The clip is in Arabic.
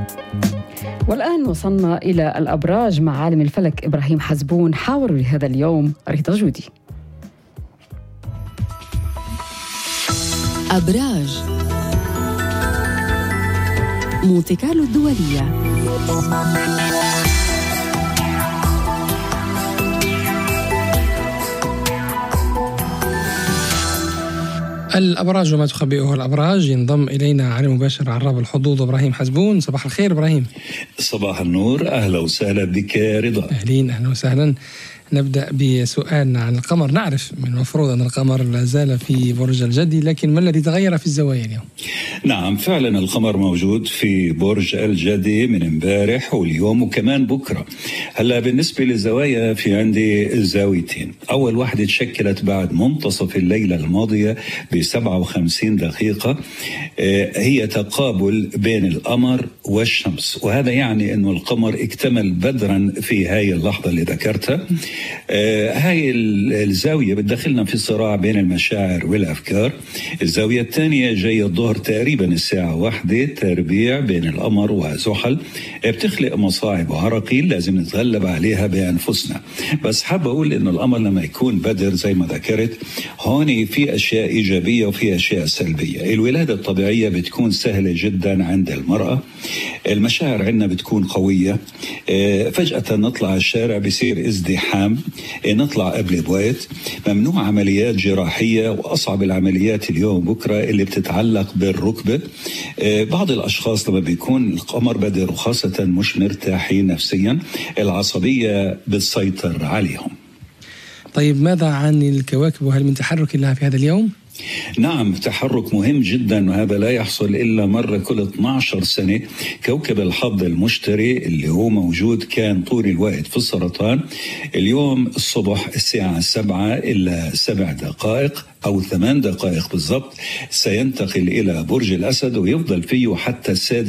والآن وصلنا إلى الأبراج مع عالم الفلك إبراهيم حزبون. حاور لهذا اليوم ريتا جودي. أبراج مونتي كارلو الدولية. الأبراج وما تخبئه الأبراج. ينضم إلينا على المباشر عراب الحظوظ إبراهيم حزبون. صباح الخير إبراهيم. صباح النور، أهلا وسهلا بك رضا. أهلا وسهلا. نبدأ بسؤالنا عن القمر. نعرف من المفروض أن القمر لا زال في برج الجدي، لكن ما الذي تغير في الزوايا اليوم؟ نعم فعلا القمر موجود في برج الجدي من امبارح واليوم وكمان بكرة. هلا بالنسبة للزوايا في عندي زاويتين. أول واحدة تشكلت بعد منتصف الليلة الماضية ب57 دقيقة، هي تقابل بين القمر والشمس، وهذا يعني أنه القمر اكتمل بدرا في هاي اللحظة اللي ذكرتها. هاي الزاوية بتدخلنا في صراع بين المشاعر والأفكار. الزاوية الثانية جاية الظهر تقريبا الساعة 1 تربيع بين القمر وزحل، بتخلق مصاعب وعراقيل لازم نتغلب عليها بأنفسنا. بس حاب أقول إنه القمر لما يكون بدر زي ما ذكرت هون في أشياء إيجابية وفي أشياء سلبية. الولادة الطبيعية بتكون سهلة جدا عند المرأة، المشاعر عندنا بتكون قوية، فجأة نطلع الشارع بيصير ازدحام، نطلع قبل بوقت، ممنوع عمليات جراحية، وأصعب العمليات اليوم بكرة اللي بتتعلق بالركبة. بعض الأشخاص لما بيكون القمر بدر وخاصة مش مرتاحين نفسيا العصبية بتسيطر عليهم. طيب ماذا عن الكواكب وهل من تحرك لها في هذا اليوم؟ نعم تحرك مهم جدا، وهذا لا يحصل إلا مرة كل 12 سنة. كوكب الحظ المشتري اللي هو موجود كان طول الوقت في السرطان، اليوم الصبح الساعة 7 إلا 7 دقائق أو 8 دقائق بالضبط سينتقل إلى برج الأسد ويفضل فيه حتى السادس